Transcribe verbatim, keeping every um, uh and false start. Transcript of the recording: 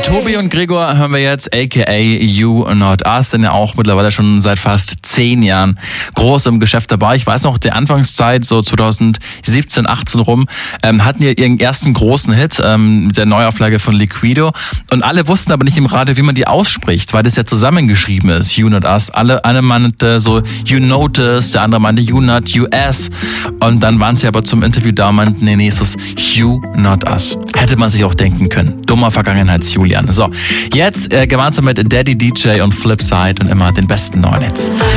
Tobi und Gregor hören wir jetzt, aka You Not Us, sind ja auch mittlerweile schon seit fast zehn Jahren groß im Geschäft dabei. Ich weiß noch, der Anfangszeit, so zwanzig siebzehn, achtzehn rum, ähm, hatten ihr ihren ersten großen Hit ähm, mit der Neuauflage von Liquido. Und alle wussten aber nicht im Radio, wie man die ausspricht, weil das ja zusammengeschrieben ist, You Not Us. Alle, eine meinte so You Notice, der andere meinte You Not U S. Und dann waren sie aber zum Interview da und meinten, nee, nee, es ist You Not Us. Hätte man sich auch denken können. Dummer Vergangenheits-Julian. So, jetzt äh, gemeinsam mit Daddy D J und Flipside und immer den besten neuen Hits.